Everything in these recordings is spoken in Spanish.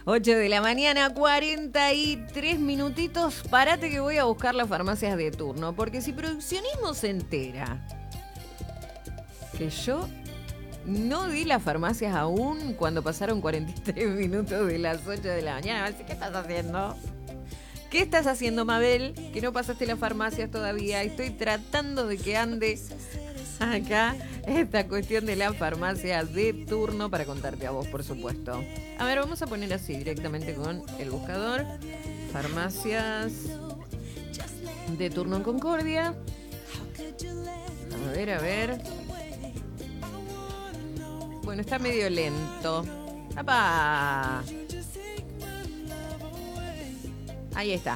8 de la mañana, 43 minutitos. Párate que voy a buscar las farmacias de turno, porque si Produccionismo se entera que yo no di las farmacias aún cuando pasaron 43 minutos de las 8 de la mañana, así, ¿qué estás haciendo? ¿Qué estás haciendo, Mabel? Que no pasaste las farmacias todavía. Estoy tratando de que ande acá esta cuestión de la farmacia de turno para contarte a vos, por supuesto. A ver, vamos a poner así directamente con el buscador. Farmacias de turno en Concordia. A ver. Bueno, está medio lento. ¡Apa! Ahí está.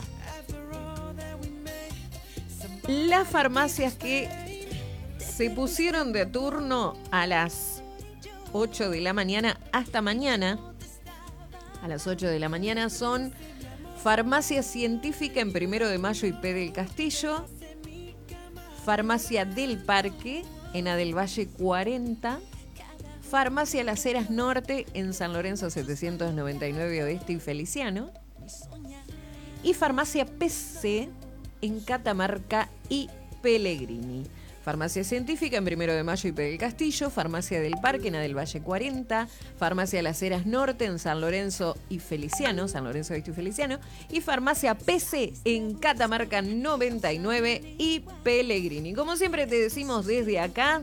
Las farmacias que se pusieron de turno a las 8 de la mañana hasta mañana, a las 8 de la mañana, son Farmacia Científica en 1 de Mayo y P del Castillo, Farmacia del Parque en A del Valle 40, Farmacia Las Heras Norte en San Lorenzo 799 Oeste y Feliciano, y Farmacia PC en Catamarca y Pellegrini. Farmacia Científica en 1 de Mayo y P del Castillo, Farmacia del Parque en A del Valle 40, Farmacia Las Heras Norte en San Lorenzo y Feliciano, San Lorenzo Oeste y Feliciano, y Farmacia PC en Catamarca 99 y Pellegrini. Como siempre te decimos desde acá,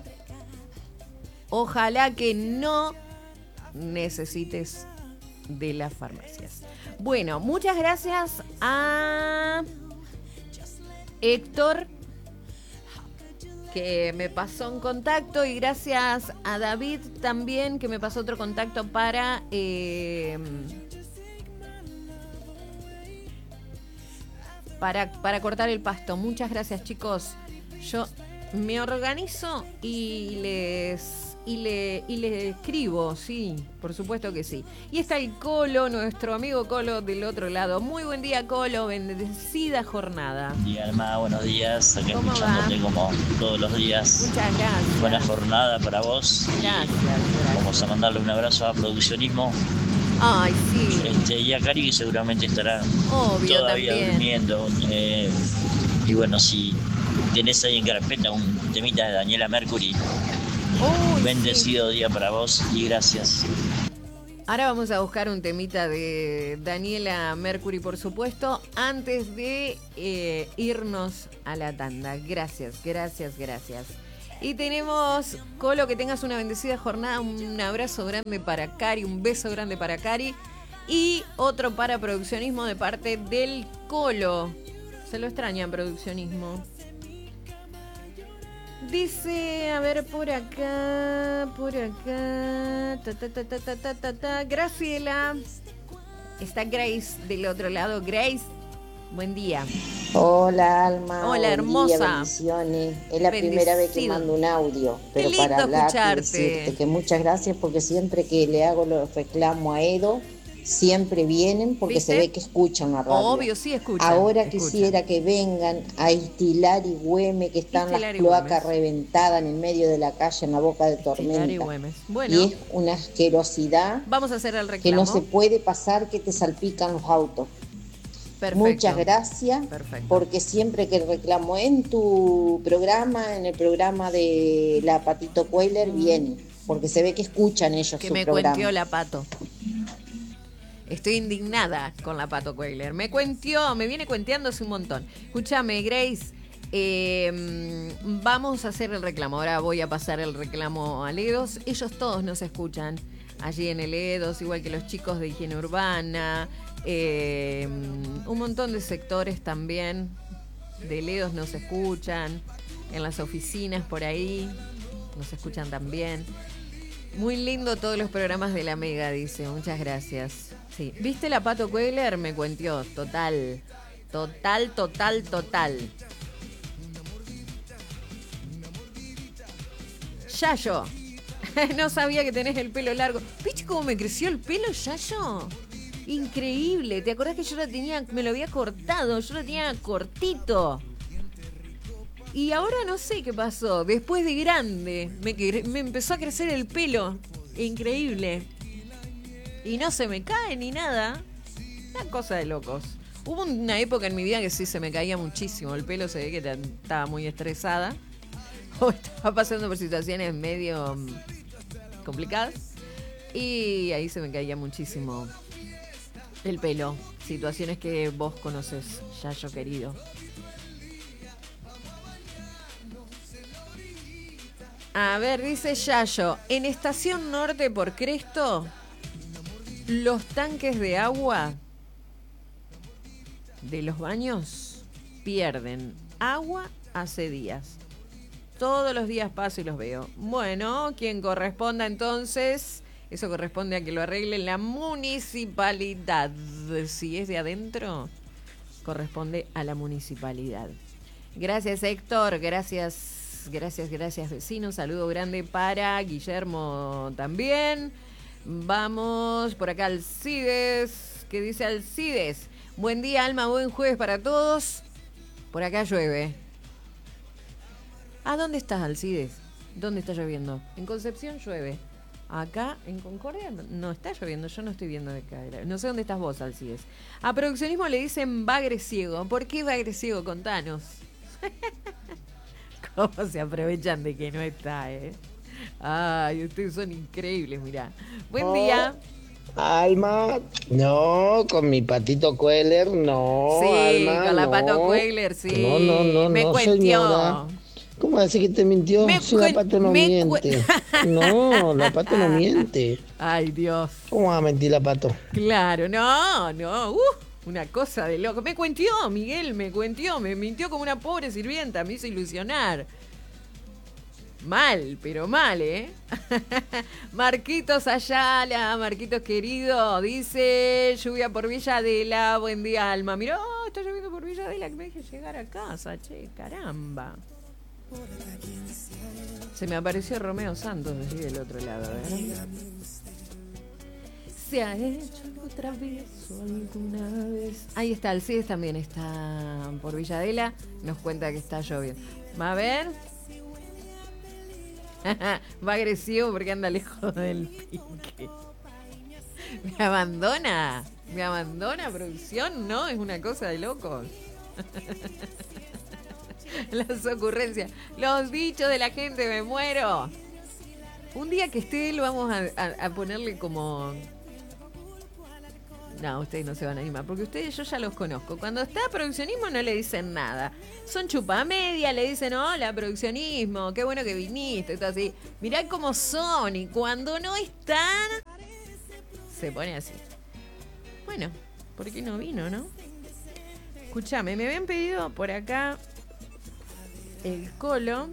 ojalá que no necesites de las farmacias. Bueno, muchas gracias a Héctor, que me pasó un contacto, y gracias a David también, que me pasó otro contacto para cortar el pasto. Muchas gracias, chicos. Yo me organizo y les escribo, sí, por supuesto que sí. Y está el Colo, nuestro amigo Colo del otro lado. Muy buen día, Colo, bendecida jornada. Buen día, Alma, buenos días. Aquí ¿Cómo escuchándote va? como todos los días. Muchas gracias. Buena jornada para vos. Gracias. Vamos a mandarle un abrazo a Produccionismo. Ay, sí. Y a Cari, que seguramente estará Obvio, todavía también. durmiendo. Y bueno, si tenés ahí en carpeta un temita de Daniela Mercury, Uy, bendecido día para vos y gracias. Ahora vamos a buscar un temita de Daniela Mercury, por supuesto, antes de irnos a la tanda. Gracias. Y tenemos, Colo, que tengas una bendecida jornada, un abrazo grande para Cari, un beso grande para Cari, y otro para Produccionismo de parte del Colo. Se lo extraña, Produccionismo. Dice, a ver, por acá, Graciela. Está Grace del otro lado. Grace, buen día. Hola, Alma. Hola, buen hermosa. día, bendiciones. Es la primera vez que mando un audio, pero Qué lindo para hablarte y escucharte. decirte que muchas gracias, porque siempre que le hago los reclamos a Edo, siempre vienen porque ¿Viste? se ve que escuchan la radio. Obvio, sí, escuchan. Ahora escuchan. quisiera que vengan a Istilar y Güemes, que están Istilar las y cloacas Güemes. reventadas en el medio de la calle, en la boca de Istilar y tormenta. Güemes. Bueno, Y es una asquerosidad vamos a hacer el que reclamo. no se puede pasar, que te salpican los autos. Perfecto. Muchas gracias, Perfecto. porque siempre que reclamo en tu programa, en el programa de la Patito Cueller, vienen, porque se ve que escuchan ellos Que su me programa. cuenteó la Pato. Estoy indignada con la Pato Cuegler. Me viene cuenteándose un montón. Escúchame, Grace, vamos a hacer el reclamo. Ahora voy a pasar el reclamo a Ledos. Ellos todos nos escuchan allí en el Ledos, igual que los chicos de higiene urbana, un montón de sectores también de Ledos nos escuchan, en las oficinas por ahí nos escuchan también. Muy lindo todos los programas de la Mega, dice. Muchas gracias. Sí. ¿Viste la Pato Cuegler? Me cuentió. Total. Yayo. No sabía que tenés el pelo largo. ¿Viste cómo me creció el pelo, Yayo? Increíble. ¿Te acordás que me lo había cortado? Yo lo tenía cortito. Y ahora no sé qué pasó. Después de grande me empezó a crecer el pelo. Increíble. y no se me cae ni nada. Una cosa de locos. Hubo una época en mi vida que sí se me caía muchísimo el pelo, se ve que estaba muy estresada o estaba pasando por situaciones medio complicadas y ahí se me caía muchísimo el pelo. Situaciones que vos conoces, Yayo querido. A ver, dice Yayo, en Estación Norte por Cresto, los tanques de agua de los baños pierden agua hace días. Todos los días paso y los veo. Bueno, quien corresponda entonces, eso corresponde a que lo arregle la municipalidad. Si es de adentro, corresponde a la municipalidad. Gracias, Héctor, gracias vecino. Un saludo grande para Guillermo también. Vamos por acá Alcides. ¿Qué dice Alcides? Buen día, Alma, buen jueves para todos. Por acá llueve. ¿Dónde estás, Alcides? ¿Dónde está lloviendo? En Concepción llueve. Acá en Concordia no está lloviendo, yo no estoy viendo de acá. No sé dónde estás vos, Alcides. A produccionismo le dicen bagre ciego. ¿Por qué bagre ciego? Contanos. ¿Cómo se aprovechan de que no está, Ay, ustedes son increíbles, mirá. Buen día. Alma, no, con mi Patito Cuellar, no, sí, Alma, con la no. Pato Cuellar, sí. No, me cuentió. Señora. ¿Cómo decir que te mintió? Si la Pato no miente. No, la Pato no miente. Ay, Dios. ¿Cómo va a mentir la Pato? Claro, no. Una cosa de loco. Me cuentió, Miguel, me mintió como una pobre sirvienta, me hizo ilusionar. Mal, pero mal, Marquitos Ayala, Marquitos querido, dice lluvia por Villa Adela, buen día, Alma. Mirá, está lloviendo por Villa Adela, que me deje llegar a casa, che, caramba. Se me apareció Romeo Santos allí del otro lado, ¿Se ha hecho otra vez o alguna vez? Ahí está, Alcides también está por Villa Adela, nos cuenta que está lloviendo. Va a ver. Va agresivo porque anda lejos del pique. Me abandona, producción, ¿no? Es una cosa de locos. Las ocurrencias, los dichos de la gente, me muero. Un día que esté él vamos a ponerle como... No, ustedes no se van a animar, porque ustedes yo ya los conozco. Cuando está produccionismo no le dicen nada. Son chupamedia, le dicen, hola, produccionismo, qué bueno que viniste, todo así. Mirá cómo son, y cuando no están, se pone así. Bueno, ¿por qué no vino, no? Escuchame, me habían pedido por acá el Colo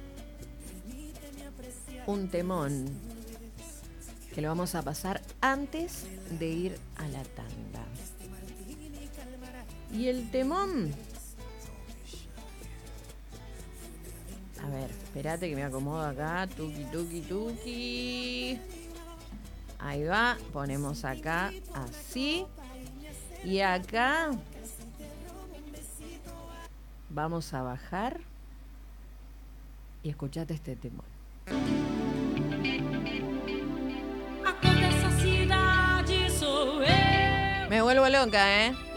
un temón que lo vamos a pasar antes de ir a la tanda. Y el temón... A ver, espérate que me acomodo acá. Tuki. Ahí va, ponemos acá así. Y acá vamos a bajar. Y escuchate este temón. Me vuelvo loca,